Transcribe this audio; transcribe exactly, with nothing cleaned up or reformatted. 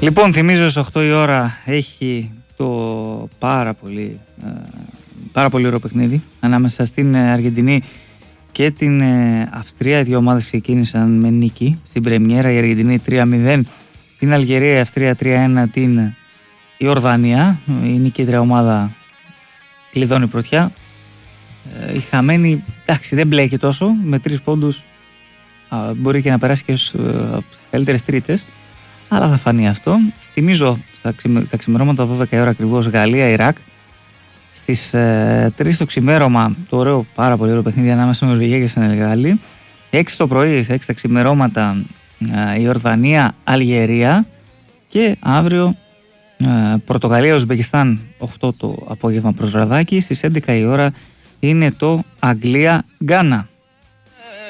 Λοιπόν, θυμίζω στις οκτώ η ώρα έχει το πάρα πολύ, πάρα πολύ ωραίο παιχνίδι ανάμεσα στην Αργεντινή και την Αυστρία. Οι δύο ομάδες ξεκίνησαν με νίκη στην πρεμιέρα. Η Αργεντινή τρία μηδέν την Αλγερία, η Αυστρία τρία ένα την Ιορδανία. Η νικήτρια ομάδα κλειδώνει πρωτιά. Η χαμένη, εντάξει, δεν μπλέκει τόσο, με τρεις πόντους μπορεί και να περάσει και στις καλύτερες τρίτες, αλλά θα φανεί αυτό. Θυμίζω τα ξημερώματα δώδεκα η ώρα ακριβώς Γαλλία-Ιράκ. Στις ε, τρεις το ξημέρωμα το ωραίο, πάρα πολύ ωραίο παιχνίδι ανάμεσα στην Νορβηγία και στην Γαλλία. έξι το πρωί, έξι τα ξημερώματα ε, Ιορδανία-Αλγερία. Και αύριο ε, Πορτογαλία-Ουσμπεκιστάν οκτώ το απόγευμα προς βραδάκι. Στις έντεκα η ώρα είναι το Αγγλία-Γκάνα.